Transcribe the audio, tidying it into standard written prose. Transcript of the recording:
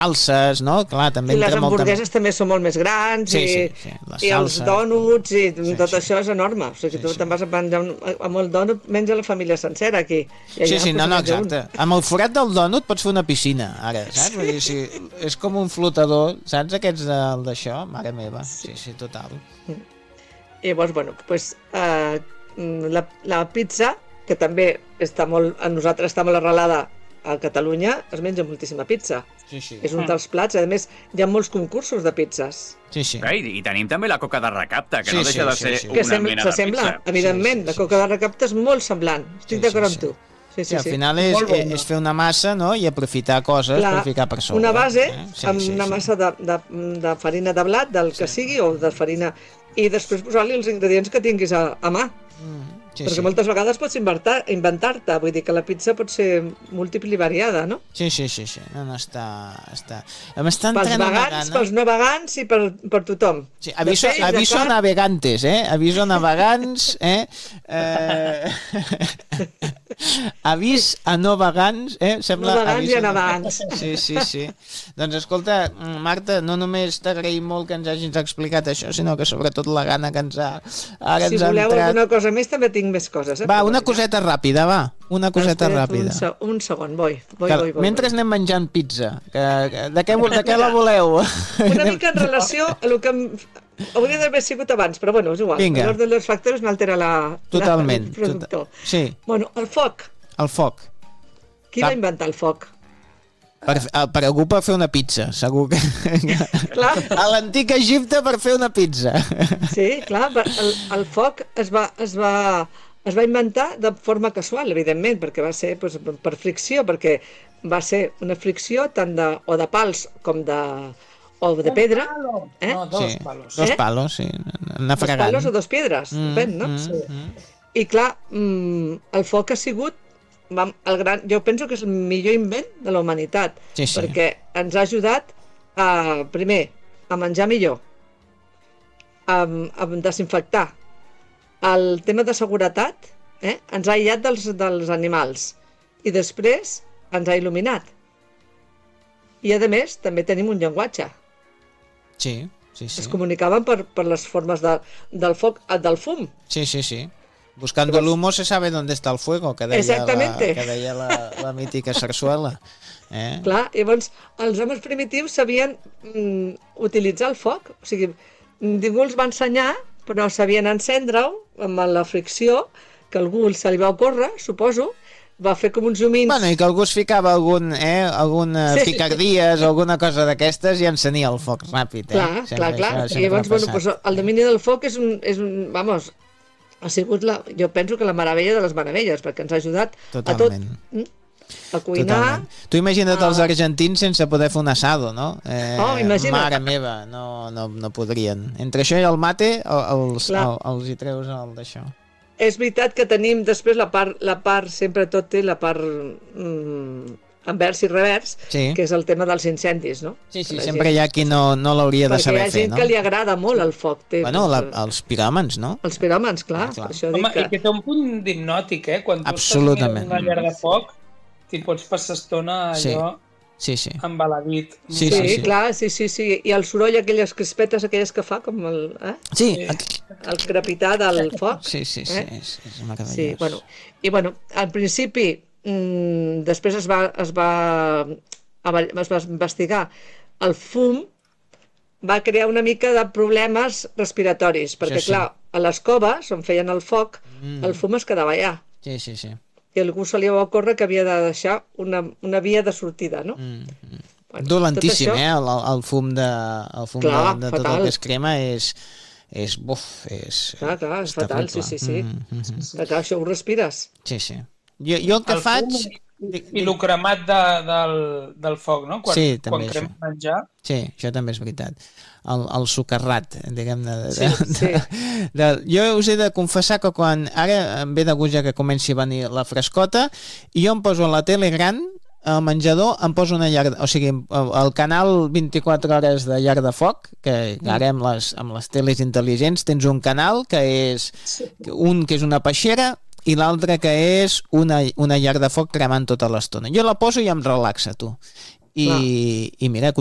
salses, no? Clar, també I les entra molta... hamburgueses també són molt més grans, Sí. i els dònuts, i tot això és enorme. O sigui, tu te'n vas a menjar amb el dònut, menja la família sencera aquí. Sí, no, exacte. Amb el forat del dònut pots fer una piscina, ara, saps? Vull dir, és com un flotador, saps, aquests d'això? Mare meva, sí, total. I llavors, bueno, doncs la pizza, que també a nosaltres està molt arrelada a Catalunya, es menja moltíssima pizza. Sí. És un dels plats. A més, hi ha molts concursos de pizzas. Sí. I tenim també la coca de recapta, que no deixa de ser una mena de pizza. S'assembla, evidentment. La coca de recapta és molt semblant. Estic d'acord amb tu. Sí, al final és fer una massa, no?, i aprofitar coses per ficar per sobre. Una base amb una massa de farina de blat, del que sigui, o de farina, i després posar-li els ingredients que tinguis a mà. Perquè moltes vegades pots inventar-te, vull dir que la pizza pot ser múltiple i variada, no? Sí. No, està... Pels vegans, pels no vegans i per tothom. Sí, aviso navegantes, aviso navegants, avís a no vegans, sembla... No vegans i a navegants. Sí. Doncs escolta, Marta, no només t'agraïm molt que ens hagis explicat això, sinó que sobretot la gana que ens ha entrat. Si voleu alguna cosa més, també tinc més coses. Va, una coseta ràpida, va. Una coseta ràpida. Un segon, voy. Mentre anem menjant pizza, de què la voleu? Una mica en relació a el que hauria d'haver sigut abans, però bueno, és igual. L'ordre dels factors n'altera el productor. Sí. Bueno, el foc. El foc. Qui va inventar el foc? Per algú per fer una pizza, segur que... Clar. A l'antic Egipte per fer una pizza. Sí, clar, el foc es va inventar de forma casual, evidentment, perquè va ser per fricció, perquè va ser una fricció tant de pals com de pedra. No, dos palos. Dos palos, sí. Anar fregant. Dos palos o dos pedres, depèn, no? I clar, el foc ha sigut jo penso que és el millor invent de la humanitat, perquè ens ha ajudat primer a menjar millor, a desinfectar, el tema de seguretat, ens ha aïllat dels animals i després ens ha il·luminat. I a més també tenim un llenguatge. Sí. Es comunicaven per les formes del foc, del fum. Sí. Buscando el humo se sabe dónde está el fuego, que deia la mítica sarsuela. Clar, llavors els homes primitius sabien utilitzar el foc, o sigui, ningú els va ensenyar, però sabien encendre-ho amb la fricció, que algú se li va ocórrer, suposo, va fer com uns llumins... Bueno, i que algú es ficava alguna picardies o alguna cosa d'aquestes i encenia el foc ràpid. Clar. I llavors, el domini del foc és un vamos... ha sigut, jo penso que la meravella de les meravelles, perquè ens ha ajudat a tot. A cuinar... Totalment. Tu imagina't els argentins sense poder fer un asado, no? Imagina't. Mare meva, no podrien. Entre això i el mate, els hi treus el d'això. És veritat que tenim després la part sempre tot té la part envers i revers, que és el tema dels incendis, no? Sí, sempre hi ha qui no l'hauria de saber fer, no? Perquè hi ha gent que li agrada molt el foc. Bueno, els piròmans, no? Els piròmans, clar. Home, i que té un punt d'hipnòtic, quan tu estàs mirant una llar de foc, t'hi pots passar estona allò embaladit. Sí, clar, sí. I el soroll, aquelles crispetes, aquelles que fa, com el crepitar del foc. Sí, és meravellós. I bueno, al principi després es va investigar el fum, va crear una mica de problemes respiratoris, perquè clar, a les coves on feien el foc, el fum es quedava allà. Sí. I a algú se li va ocórrer que havia de deixar una via de sortida, no? Dolentíssim, el fum de tot el que es crema és... Clar, és fatal, sí. Clar, això ho respires. Sí. Jo el que faig... I el cremat del foc, no? Quan crema menjar. Sí, això també és veritat. El socarrat, diguem-ne. Jo us he de confessar que quan ara em ve de gust ja que comenci a venir la frescota, i jo em poso a la tele gran, al menjador, em poso una llar... O sigui, el canal 24 hores de llar de foc, que ara amb les teles intel·ligents tens un canal que és una peixera i l'altre que és una llar de foc cremant tota l'estona. Jo la poso i em relaxa, tu. i mira,